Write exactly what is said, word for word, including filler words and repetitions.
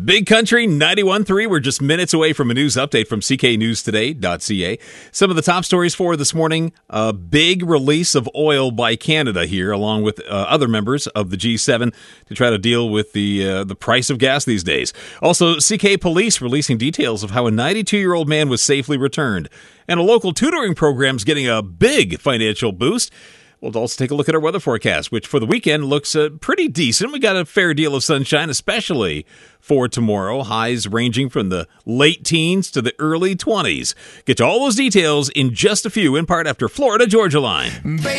Big Country ninety-one point three. We're just minutes away from a news update from c k news today dot c a. Some of the top stories for this morning, a big release of oil by Canada here, along with uh, other members of the G seven to try to deal with the uh, the price of gas these days. Also, C K Police releasing details of how a ninety-two-year-old man was safely returned. And a local tutoring program's getting a big financial boost. We'll also take a look at our weather forecast, which for the weekend looks uh, pretty decent. We got a fair deal of sunshine, especially for tomorrow. Highs ranging from the late teens to the early twenties. Get you all those details in just a few, in part after Florida Georgia Line.